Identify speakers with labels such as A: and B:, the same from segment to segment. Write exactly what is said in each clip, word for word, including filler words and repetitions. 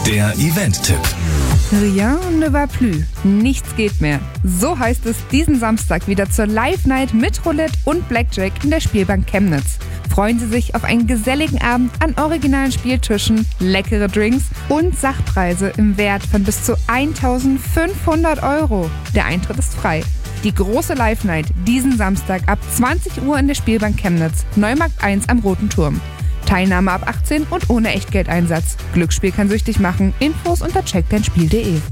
A: der Event-Tipp.
B: Rien ne va plus. Nichts geht mehr. So heißt es diesen Samstag wieder zur Live-Night mit Roulette und Blackjack in der Spielbank Chemnitz. Freuen Sie sich auf einen geselligen Abend an originalen Spieltischen, leckere Drinks und Sachpreise im Wert von bis zu eintausendfünfhundert Euro. Der Eintritt ist frei. Die große Live-Night diesen Samstag ab zwanzig Uhr in der Spielbank Chemnitz, Neumarkt eins am Roten Turm. Teilnahme ab achtzehn und ohne Echtgeldeinsatz. Glücksspiel kann süchtig machen. Infos unter check dein spiel punkt de.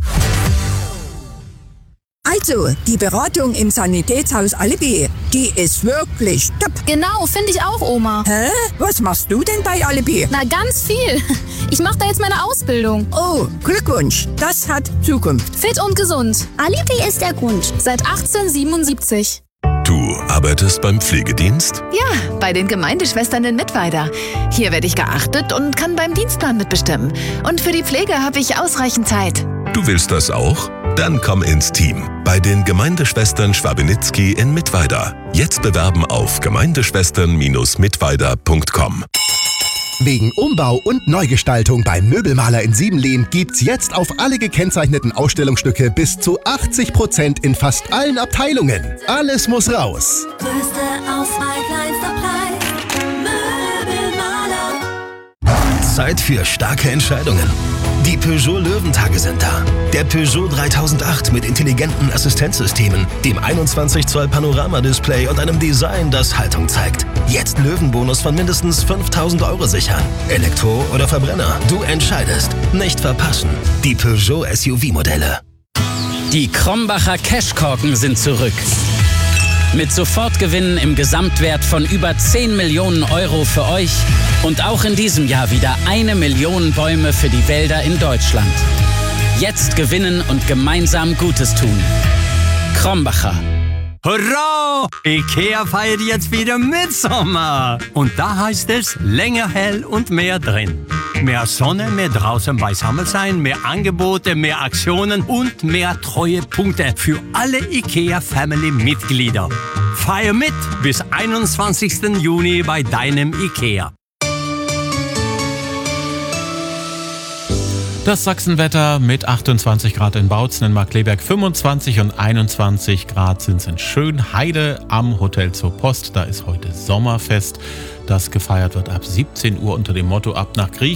C: Also, die Beratung im Sanitätshaus Alibi, die ist wirklich top.
D: Genau, finde ich auch, Oma.
C: Hä? Was machst du denn bei Alibi?
D: Na, ganz viel. Ich mache da jetzt meine Ausbildung.
C: Oh, Glückwunsch. Das hat Zukunft.
D: Fit und gesund.
E: Alibi ist der Grund.
D: Seit achtzehnhundertsiebenundsiebzig.
F: Du arbeitest beim Pflegedienst?
G: Ja, bei den Gemeindeschwestern in Mittweida. Hier werde ich geachtet und kann beim Dienstplan mitbestimmen. Und für die Pflege habe ich ausreichend Zeit.
F: Du willst das auch? Dann komm ins Team. Bei den Gemeindeschwestern Schwabenitzky in Mittweida. Jetzt bewerben auf gemeindeschwestern Bindestrich mittweida punkt com.
H: Wegen Umbau und Neugestaltung beim Möbelmaler in Siebenlehn gibt's jetzt auf alle gekennzeichneten Ausstellungsstücke bis zu achtzig Prozent in fast allen Abteilungen. Alles muss raus.
I: Größte Auswahl, kleinster Preis. Möbelmaler.
A: Zeit für starke Entscheidungen. Die Peugeot Löwentage sind da. Der Peugeot dreitausendacht mit intelligenten Assistenzsystemen, dem einundzwanzig Zoll Panoramadisplay und einem Design, das Haltung zeigt. Jetzt Löwenbonus von mindestens fünftausend Euro sichern. Elektro oder Verbrenner, du entscheidest. Nicht verpassen. Die Peugeot S U V-Modelle.
J: Die Krombacher Cashkorken sind zurück. Mit Sofortgewinnen im Gesamtwert von über zehn Millionen Euro für euch und auch in diesem Jahr wieder eine Million Bäume für die Wälder in Deutschland. Jetzt gewinnen und gemeinsam Gutes tun. Krombacher.
K: Hurra! IKEA feiert jetzt wieder Mitsommer. Und da heißt es länger hell und mehr drin. Mehr Sonne, mehr draußen beisammen sein, mehr Angebote, mehr Aktionen und mehr Treuepunkte für alle IKEA-Family-Mitglieder. Feier mit bis einundzwanzigsten Juni bei deinem IKEA.
L: Das Sachsenwetter mit achtundzwanzig Grad in Bautzen, in Markkleeberg fünfundzwanzig und einundzwanzig Grad sind es in Schönheide am Hotel zur Post. Da ist heute Sommerfest, das gefeiert wird ab siebzehn Uhr unter dem Motto Ab nach Griechenland.